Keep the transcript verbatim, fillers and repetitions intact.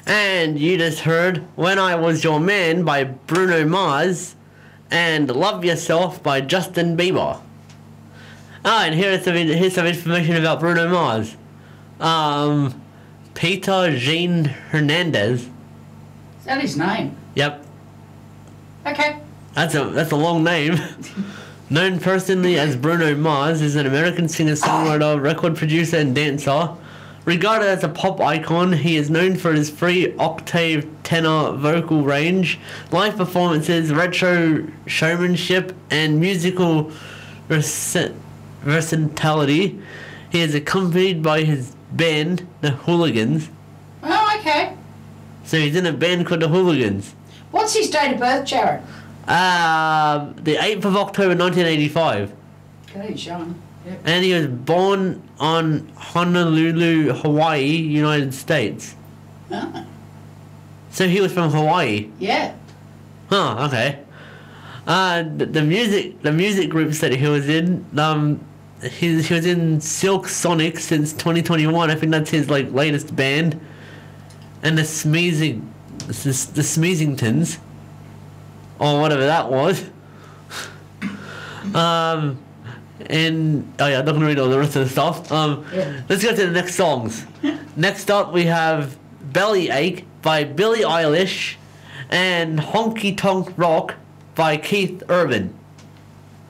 And you just heard When I Was Your Man by Bruno Mars and Love Yourself by Justin Bieber. Ah, and here's some, here's some information about Bruno Mars. Um, Peter Jean Hernandez. Is that his name? Yep. Okay. That's a that's a long name. Known personally as Bruno Mars, is an American singer-songwriter, record producer, and dancer. Regarded as a pop icon, he is known for his three-octave tenor vocal range, live performances, retro showmanship, and musical versi- versatility. He is accompanied by his band, the Hooligans. Oh, okay. So he's in a band called the Hooligans. What's his date of birth, Jared? Uh, the eighth of October nineteen eighty-five. Okay, Sean. Yep. And he was born on Honolulu, Hawaii, United States. Oh. So he was from Hawaii. Yeah. Huh, okay. Uh, the, the music, the music groups that he was in, um, he, he was in Silk Sonic since twenty twenty-one. I think that's his, like, latest band. And the Smeezing, the, the Smeezingtons, or whatever that was. um... And oh yeah, I'm not gonna read all the rest of the stuff. Um, Yeah. Let's go to the next songs. Next up, we have "Bellyache" by Billie Eilish and "Honky Tonk Rock" by Keith Urban.